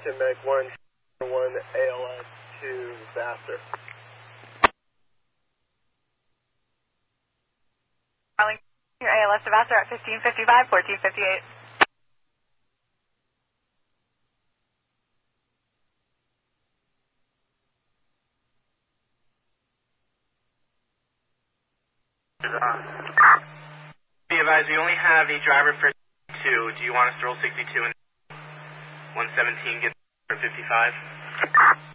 to Meg 1, 1 ALS to Vassar. Calling your ALS to Vassar at 1555, 1458. Be advised, we only have a driver for 2. Do you want us to roll 62 and 117 get for 55?